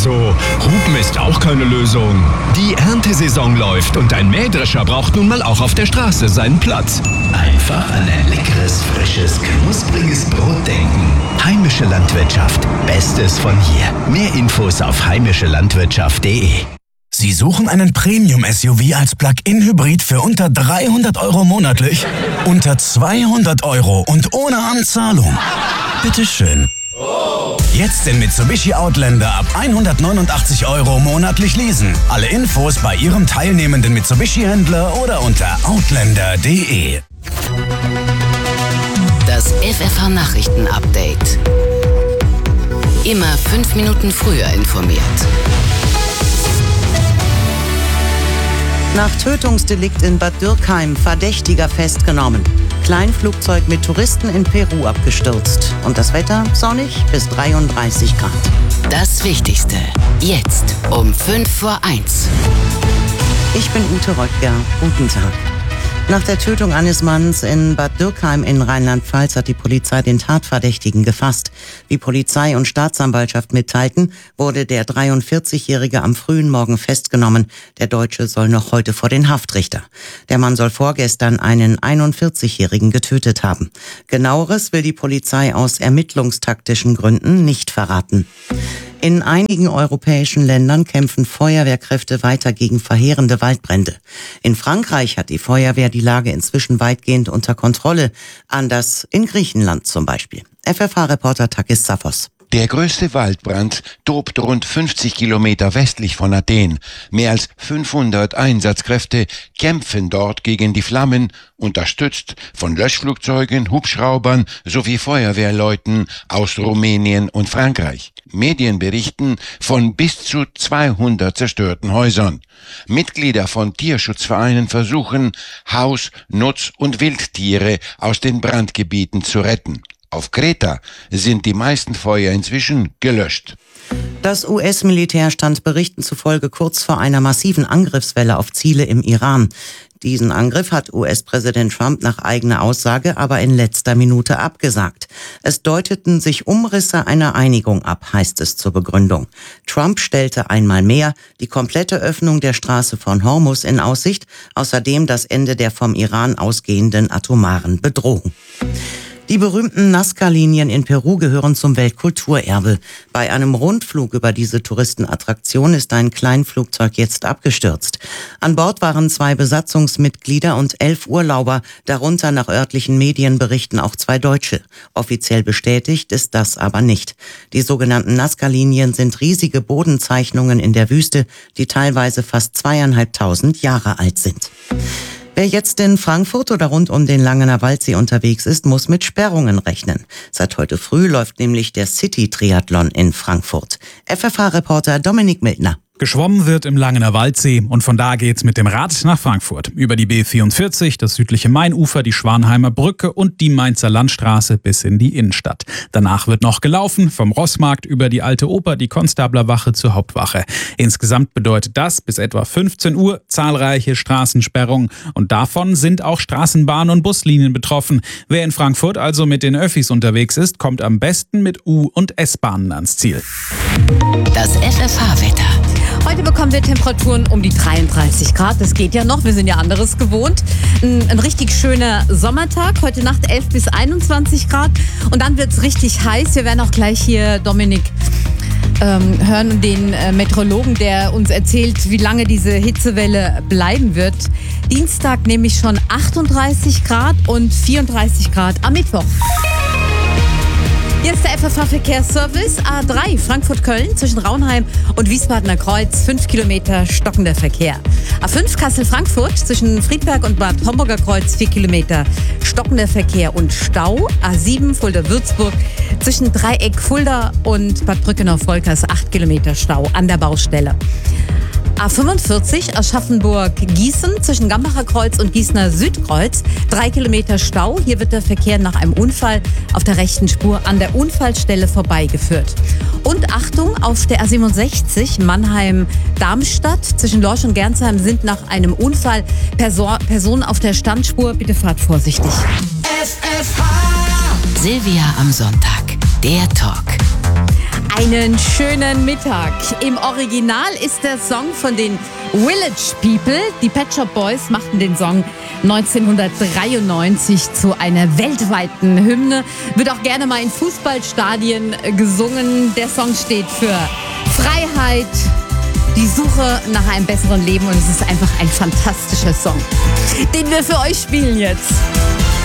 so, Hupen ist auch keine Lösung. Die Erntesaison läuft und ein Mähdrescher braucht nun mal auch auf der Straße seinen Platz. Einfach an ein leckeres, frisches, knuspriges Brot denken. Heimische Landwirtschaft. Bestes von hier. Mehr Infos auf heimischelandwirtschaft.de. Sie suchen einen Premium-SUV als Plug-in-Hybrid für unter 300 € monatlich? Unter 200 € und ohne Anzahlung? Bitteschön. Jetzt den Mitsubishi Outlander ab 189 € monatlich leasen. Alle Infos bei Ihrem teilnehmenden Mitsubishi-Händler oder unter outlander.de. Das FFH-Nachrichten-Update. Immer 5 Minuten früher informiert. Nach Tötungsdelikt in Bad Dürkheim Verdächtiger festgenommen. Kleinflugzeug mit Touristen in Peru abgestürzt. Und das Wetter sonnig bis 33 Grad. Das Wichtigste jetzt um 1:05. Ich bin Ute Röttger. Guten Tag. Nach der Tötung eines Manns in Bad Dürkheim in Rheinland-Pfalz hat die Polizei den Tatverdächtigen gefasst. Wie Polizei und Staatsanwaltschaft mitteilten, wurde der 43-Jährige am frühen Morgen festgenommen. Der Deutsche soll noch heute vor den Haftrichter. Der Mann soll vorgestern einen 41-Jährigen getötet haben. Genaueres will die Polizei aus ermittlungstaktischen Gründen nicht verraten. In einigen europäischen Ländern kämpfen Feuerwehrkräfte weiter gegen verheerende Waldbrände. In Frankreich hat die Feuerwehr die Lage inzwischen weitgehend unter Kontrolle. Anders in Griechenland zum Beispiel. FFH-Reporter Takis Zaphos. Der größte Waldbrand tobt rund 50 Kilometer westlich von Athen. Mehr als 500 Einsatzkräfte kämpfen dort gegen die Flammen, unterstützt von Löschflugzeugen, Hubschraubern sowie Feuerwehrleuten aus Rumänien und Frankreich. Medien berichten von bis zu 200 zerstörten Häusern. Mitglieder von Tierschutzvereinen versuchen, Haus-, Nutz- und Wildtiere aus den Brandgebieten zu retten. Auf Kreta sind die meisten Feuer inzwischen gelöscht. Das US-Militär stand Berichten zufolge kurz vor einer massiven Angriffswelle auf Ziele im Iran. Diesen Angriff hat US-Präsident Trump nach eigener Aussage aber in letzter Minute abgesagt. Es deuteten sich Umrisse einer Einigung ab, heißt es zur Begründung. Trump stellte einmal mehr die komplette Öffnung der Straße von Hormuz in Aussicht, außerdem das Ende der vom Iran ausgehenden atomaren Bedrohung. Die berühmten Nazca-Linien in Peru gehören zum Weltkulturerbe. Bei einem Rundflug über diese Touristenattraktion ist ein Kleinflugzeug jetzt abgestürzt. An Bord waren 2 Besatzungsmitglieder und 11 Urlauber, darunter nach örtlichen Medienberichten auch 2 Deutsche. Offiziell bestätigt ist das aber nicht. Die sogenannten Nazca-Linien sind riesige Bodenzeichnungen in der Wüste, die teilweise fast 2.500 Jahre alt sind. Wer jetzt in Frankfurt oder rund um den Langener Waldsee unterwegs ist, muss mit Sperrungen rechnen. Seit heute früh läuft nämlich der City-Triathlon in Frankfurt. FFH-Reporter Dominik Mildner. Geschwommen wird im Langener Waldsee und von da geht's mit dem Rad nach Frankfurt. Über die B44, das südliche Mainufer, die Schwanheimer Brücke und die Mainzer Landstraße bis in die Innenstadt. Danach wird noch gelaufen, vom Rossmarkt über die Alte Oper, die Konstablerwache zur Hauptwache. Insgesamt bedeutet das bis etwa 15 Uhr zahlreiche Straßensperrungen und davon sind auch Straßenbahn- und Buslinien betroffen. Wer in Frankfurt also mit den Öffis unterwegs ist, kommt am besten mit U- und S-Bahnen ans Ziel. Das FFH-Wetter. Heute bekommen wir Temperaturen um die 33 Grad. Das geht ja noch, wir sind ja anderes gewohnt. Ein richtig schöner Sommertag. Heute Nacht 11 bis 21 Grad. Und dann wird es richtig heiß. Wir werden auch gleich hier Dominik hören, den Meteorologen, der uns erzählt, wie lange diese Hitzewelle bleiben wird. Dienstag nämlich schon 38 Grad und 34 Grad am Mittwoch. Hier ist der FFH-Verkehrsservice A3 Frankfurt-Köln zwischen Raunheim und Wiesbadener Kreuz. 5 Kilometer stockender Verkehr. A5 Kassel-Frankfurt zwischen Friedberg und Bad Homburger Kreuz. 4 Kilometer stockender Verkehr und Stau. A7 Fulda-Würzburg zwischen Dreieck Fulda und Bad Brückenau-Volkers. 8 Kilometer Stau an der Baustelle. A45 Aschaffenburg-Gießen zwischen Gambacher Kreuz und Gießener Südkreuz. 3 Kilometer Stau. Hier wird der Verkehr nach einem Unfall auf der rechten Spur an der Unfallstelle vorbeigeführt. Und Achtung, auf der A67 Mannheim-Darmstadt zwischen Lorsch und Gernsheim sind nach einem Unfall Personen auf der Standspur. Bitte fahrt vorsichtig. Silvia am Sonntag. Der Talk. Einen schönen Mittag. Im Original ist der Song von den Village People. Die Pet Shop Boys machten den Song 1993 zu einer weltweiten Hymne. Wird auch gerne mal in Fußballstadien gesungen. Der Song steht für Freiheit, die Suche nach einem besseren Leben und es ist einfach ein fantastischer Song, den wir für euch spielen jetzt.